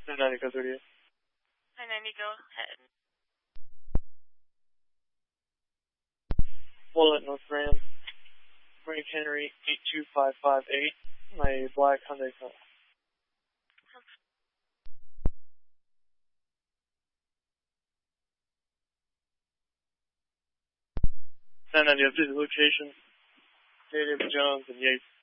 1090, code 38. 1090, go ahead. Walnut, North Grand. Frank Henry 82558. My black Hyundai car. 1090, update the location. David Jones and Yates.